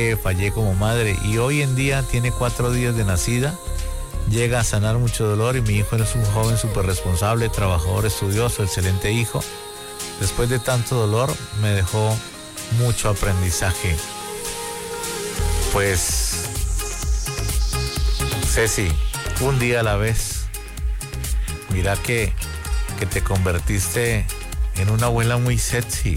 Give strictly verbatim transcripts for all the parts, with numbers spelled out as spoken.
fallé como madre y hoy en día tiene cuatro días de nacida, llega a sanar mucho dolor y mi hijo es un joven súper responsable, trabajador, estudioso, excelente hijo. Después de tanto dolor me dejó mucho aprendizaje. Pues, Ceci, un día a la vez. Mira que, que te convertiste en una abuela muy sexy.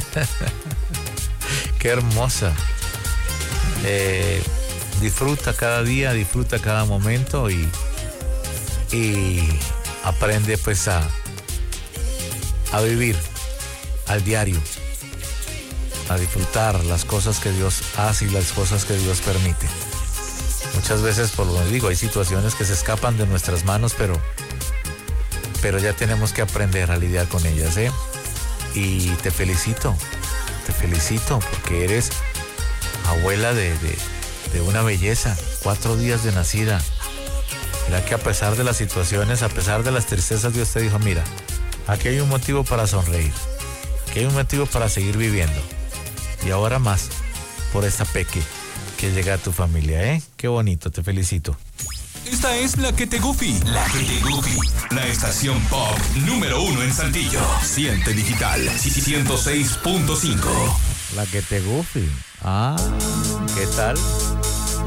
Qué hermosa. Eh, disfruta cada día, disfruta cada momento y, y aprende pues a, a vivir al diario, a disfrutar las cosas que Dios hace y las cosas que Dios permite. Muchas veces, por lo que digo, hay situaciones que se escapan de nuestras manos, pero, pero ya tenemos que aprender a lidiar con ellas, ¿eh? Y te felicito, te felicito porque eres abuela de, de, de una belleza, cuatro días de nacida. Mira que a pesar de las situaciones, a pesar de las tristezas, Dios te dijo, mira, aquí hay un motivo para sonreír, aquí hay un motivo para seguir viviendo. Y ahora más por esta peque que llega a tu familia, ¿eh? Qué bonito, te felicito. Esta es La Que Te Goofy. La Que Te Goofy. La estación pop número uno en Saltillo. Siente Digital ciento seis punto cinco. La Que Te Goofy. Ah, ¿qué tal?